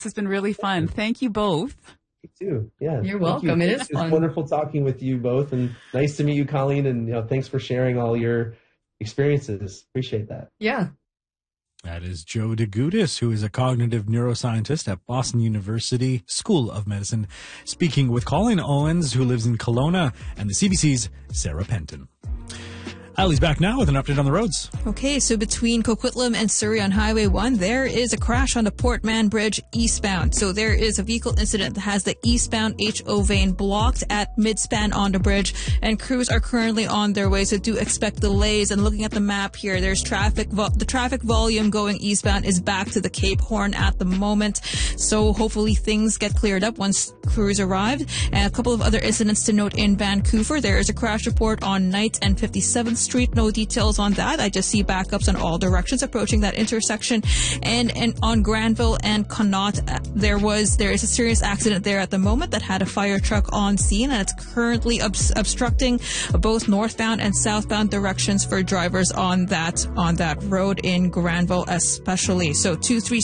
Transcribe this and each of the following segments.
has been really fun. Thank you both. You too. Yeah. You're welcome. It is fun. It's wonderful talking with you both, and nice to meet you, Colleen. And thanks for sharing all your experiences. Appreciate that. Yeah. That is Joe DeGutis, who is a cognitive neuroscientist at Boston University School of Medicine, speaking with Colleen Owens, who lives in Kelowna, and the CBC's Sarah Penton. Ali's back now with an update on the roads. Okay, so between Coquitlam and Surrey on Highway 1, there is a crash on the Port Mann Bridge eastbound. So there is a vehicle incident that has the eastbound HO vein blocked at midspan on the bridge, and crews are currently on their way, so do expect delays. And looking at the map here, there's traffic. The traffic volume going eastbound is back to the Cape Horn at the moment. So hopefully things get cleared up once crews arrived. And a couple of other incidents to note in Vancouver. There is a crash report on Knight and 57th Street. No details on that. I just see backups in all directions approaching that intersection. And on Granville and Connaught, there is a serious accident there at the moment that had a fire truck on scene, and it's currently obstructing both northbound and southbound directions for drivers on that road in Granville especially. So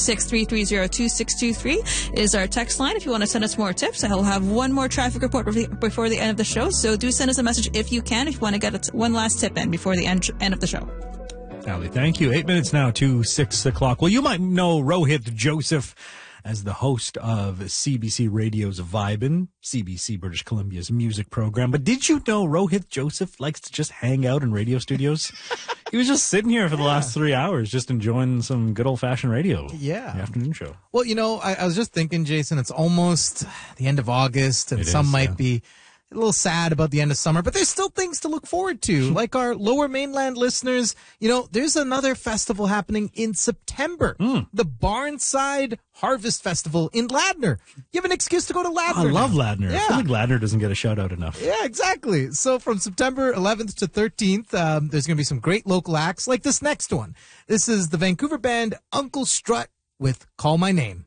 236-330-2623 is our text line if you want to send us more tips. I'll have one more traffic report before the end of the show, so do send us a message if you can, if you want to get one last tip in before the end of the show. Ali, thank you. 8 minutes now to 6 o'clock. Well, you might know Rohit Joseph as the host of CBC Radio's Vibin', CBC British Columbia's music program. But did you know Rohit Joseph likes to just hang out in radio studios? He was just sitting here for the last 3 hours, just enjoying some good old-fashioned radio. Yeah. The afternoon show. Well, I was just thinking, Jason, it's almost the end of August, and some might be a little sad about the end of summer, but there's still things to look forward to. Like our Lower Mainland listeners, there's another festival happening in September. The Barnside Harvest Festival in Ladner. You have an excuse to go to Ladner. I love Ladner. Yeah. I feel like Ladner doesn't get a shout out enough. Yeah, exactly. So from September 11th to 13th, there's going to be some great local acts like this next one. This is the Vancouver band Uncle Strut with Call My Name.